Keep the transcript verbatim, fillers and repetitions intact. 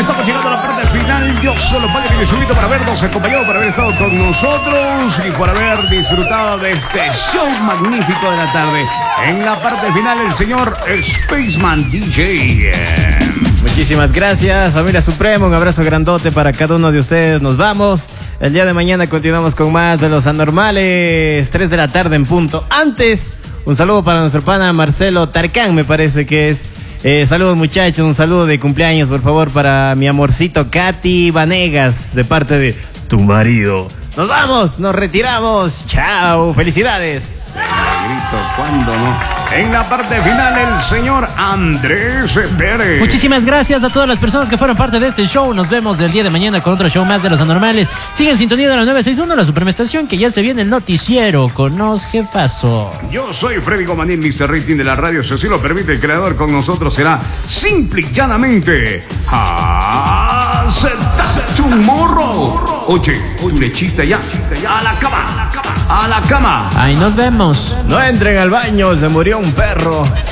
estamos llegando a la parte final. Dios solo pague mi subito para habernos acompañado, por haber estado con nosotros y por haber disfrutado de este show magnífico de la tarde. En la parte final, el señor Spaceman D J. Muchísimas gracias, familia Suprema. Un abrazo grandote para cada uno de ustedes. Nos vamos. El día de mañana continuamos con más de Los Anormales. tres de la tarde en punto. Antes, un saludo para nuestro pana Marcelo Tarcán, me parece que es. Eh, saludos, muchachos. Un saludo de cumpleaños, por favor, para mi amorcito Katy Vanegas, de parte de tu marido. Nos vamos, nos retiramos. Chao, felicidades. Grito, ¿cuándo no? En la parte final, el señor Andrés Pérez. Muchísimas gracias a todas las personas que fueron parte de este show. Nos vemos el día de mañana con otro show más de Los Anormales. Sigan en sintonía de la nueve seis uno, la Suprema Estación, que ya se viene el noticiero con los jefazos. Yo soy Freddy Gomanín, mister Rating de la radio. Si así lo permite el creador, con nosotros será simple y llanamente hasta tomorrow. Oye, oye, lechita ya, a la cama, a la cama. Ahí nos vemos. No entren al baño, se murió un perro.